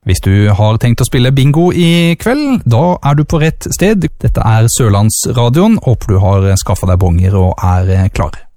Hvis du har tenkt å spille bingo i kveld, da er du på rett sted. Dette er Sørlandsradioen. Håper du har skaffet deg bonger og er klar.